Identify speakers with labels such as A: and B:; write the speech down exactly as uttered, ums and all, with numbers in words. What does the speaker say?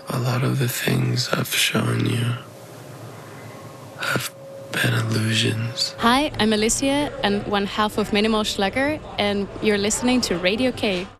A: A lot of the things I've shown you have been illusions.
B: Hi, I'm Alicia and one half of Minimal Schlager, and you're listening to Radio K.